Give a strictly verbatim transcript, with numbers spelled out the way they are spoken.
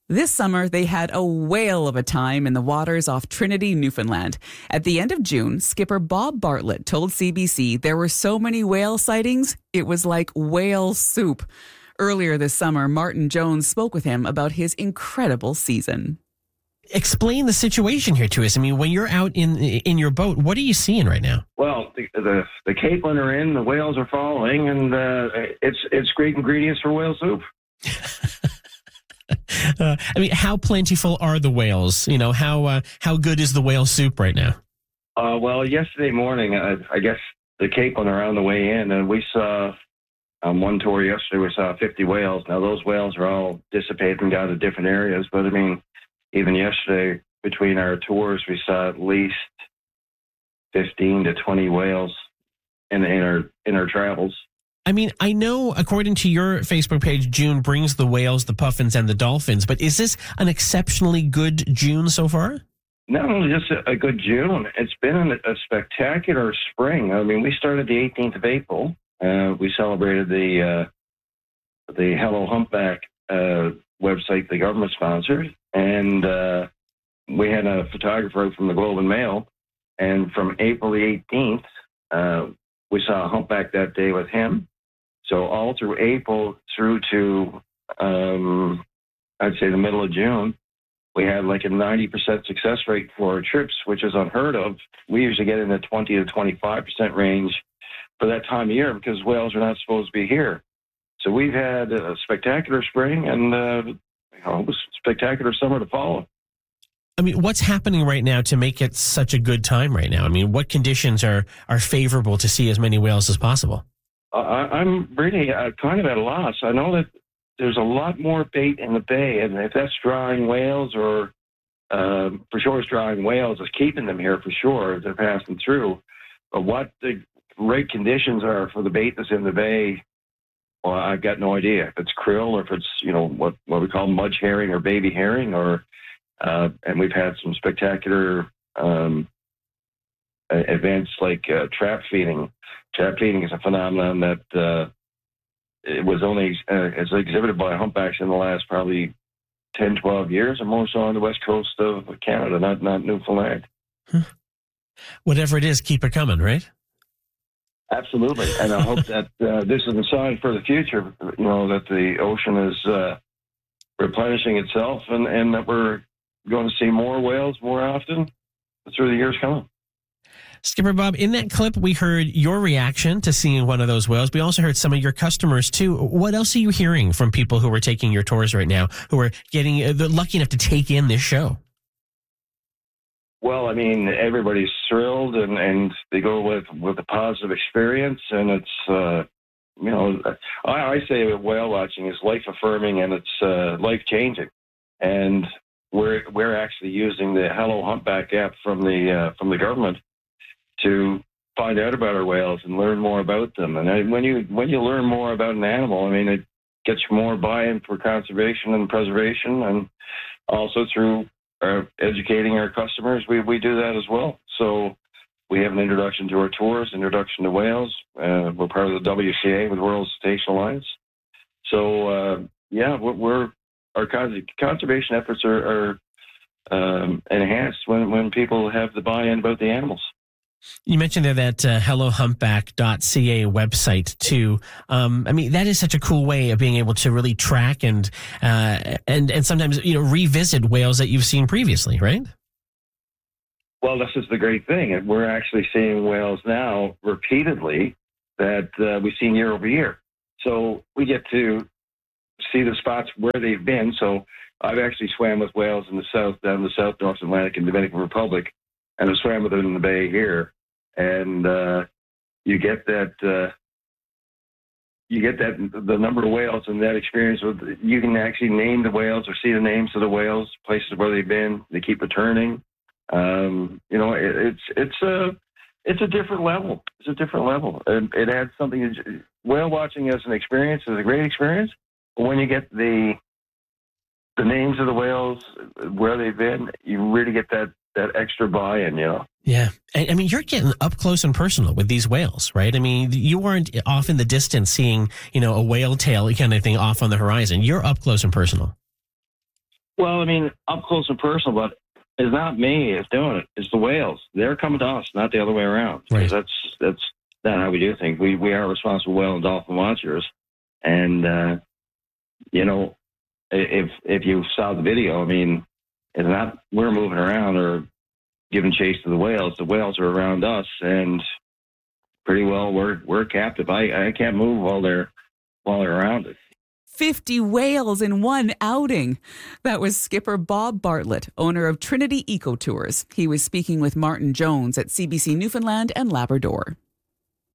This summer, they had a whale of a time in the waters off Trinity, Newfoundland. At the end of June, skipper Bob Bartlett told C B C there were so many whale sightings, it was like whale soup. Earlier this summer, Martin Jones spoke with him about his incredible season. Explain the situation here to us. I mean, when you're out in in your boat, what are you seeing right now? Well, the the, the capelin are in, the whales are following, and uh, it's it's great ingredients for whale soup. uh, I mean, how plentiful are the whales? You know, how uh, how good is the whale soup right now? Uh, well, yesterday morning, uh, I guess the capelin are on the way in, and we saw on one tour yesterday we saw fifty whales. Now those whales are all dissipated and got to different areas, but I mean, even yesterday between our tours, we saw at least fifteen to twenty whales in in our in our travels. I mean, I know according to your Facebook page, June brings the whales, the puffins, and the dolphins, but is this an exceptionally good June so far? Not only just a, a good June, it's been a, a spectacular spring. I mean, we started the eighteenth of April. Uh, we celebrated the uh, the Hello Humpback uh, website the government sponsored, and uh, we had a photographer from the Globe and Mail, and from April the eighteenth, uh, we saw a humpback that day with him. So all through April through to, um, I'd say the middle of June, we had like a ninety percent success rate for our trips, which is unheard of. We usually get in the twenty to twenty-five percent range for that time of year because whales are not supposed to be here. So we've had a spectacular spring and uh, you know, a spectacular summer to follow. I mean, what's happening right now to make it such a good time right now? I mean, what conditions are, are favorable to see as many whales as possible? Uh, I'm really uh, kind of at a loss. I know that there's a lot more bait in the bay, and if that's drawing whales or uh, for sure it's drawing whales, it's keeping them here for sure. They're passing through. But what the right conditions are for the bait that's in the bay, well, I've got no idea. If it's krill or if it's, you know, what, what we call mudge herring or baby herring, or uh, and we've had some spectacular um, events like uh, trap feeding. Trap feeding is a phenomenon that uh, it was only uh, it's exhibited by humpbacks in the last probably ten, twelve years, or more so on the west coast of Canada, not not Newfoundland. Huh. Whatever it is, keep it coming, right? Absolutely, and I hope that uh, this is a sign for the future. You know, that the ocean is uh, replenishing itself, and, and that we're going to see more whales more often through the years coming. Skipper Bob, in that clip, we heard your reaction to seeing one of those whales. We also heard some of your customers, too. What else are you hearing from people who are taking your tours right now, who are getting uh, lucky enough to take in this show? Well, I mean, everybody's thrilled, and, and they go with, with a positive experience, and it's, uh, you know, I, I say whale watching is life-affirming, and it's uh, life-changing. And we're we're actually using the Hello Humpback app from the uh, from the government to find out about our whales and learn more about them. And I, when you when you learn more about an animal, I mean, it gets you more buy-in for conservation and preservation, and also through our educating our customers, we, we do that as well. So we have an introduction to our tours, introduction to whales. Uh, we're part of the W C A with World Cetacean Alliance. So, uh, yeah, we're, we're our conservation efforts are, are um, enhanced when, when people have the buy-in about the animals. You mentioned there that uh, hello humpback dot c a website too. Um, I mean, that is such a cool way of being able to really track and uh, and and sometimes, you know, revisit whales that you've seen previously, right? Well, this is the great thing, and we're actually seeing whales now repeatedly that uh, we've seen year over year. So we get to see the spots where they've been. So I've actually swam with whales in the south, down the South North Atlantic and Dominican Republic, and I swam with them in the bay here. And uh, you get that, uh, you get that the number of whales and that experience with. You can actually name the whales or see the names of the whales, places where they've been. They keep returning. Um, you know, it, it's it's a it's a different level. It's a different level. It, it adds something. Whale watching as an experience is a great experience. But when you get the the names of the whales, where they've been, you really get that. that extra buy-in, you know. Yeah. I mean, you're getting up close and personal with these whales, right? I mean, you weren't off in the distance seeing, you know, a whale tail kind of thing off on the horizon. You're up close and personal. Well, I mean, up close and personal, but it's not me that's doing it. It's the whales. They're coming to us, not the other way around. Right. That's that's not how we do things. We we are responsible whale and dolphin watchers, and uh, you know, if if you saw the video, I mean, it's not we're moving around or giving chase to the whales. The whales are around us, and pretty well we're we're captive. I, I can't move while they're while they're around it. fifty whales in one outing. That was skipper Bob Bartlett, owner of Trinity Eco Tours. He was speaking with Martin Jones at C B C Newfoundland and Labrador.